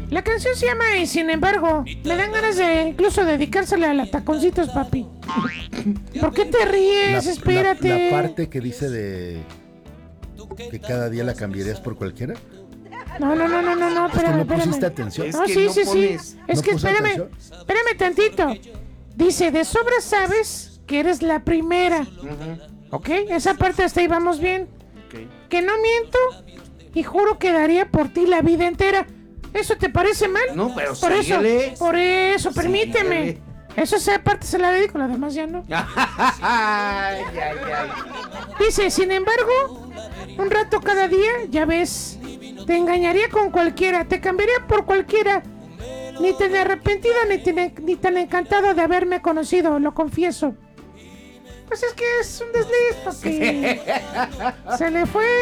La canción se llama Y sin embargo. Me dan ganas de incluso dedicársela a la Taconcitos, papi. ¿Por qué te ríes? Espérate. La parte que dice de que cada día la cambiarías por cualquiera. No, No pusiste espérame. atención. Es No, que sí. no pones- Es ¿No que puso espérame tantito. Dice, de sobra sabes que eres la primera. ¿Ok? Esa parte hasta ahí vamos bien. Ok. Que no miento y juro que daría por ti la vida entera. ¿Eso te parece mal? No, pero Por por eso, permíteme. Síguele. Esa parte se la dedico, la demás ya no. Ay. Dice, sin embargo, un rato cada día, ya ves, te engañaría con cualquiera, te cambiaría por cualquiera. Ni tan arrepentido ni tan encantado de haberme conocido, lo confieso. Pues es que es un desliz, papi. Se le fue.